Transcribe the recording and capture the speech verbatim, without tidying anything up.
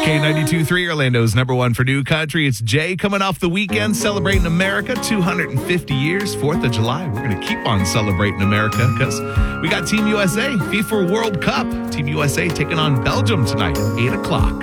K ninety-two point three, Orlando's number one for new country. It's Jay coming off the weekend celebrating America, two hundred fifty years, fourth of July. We're going to keep on celebrating America because we got Team U S A, FIFA World Cup. Team U S A taking on Belgium tonight at eight o'clock.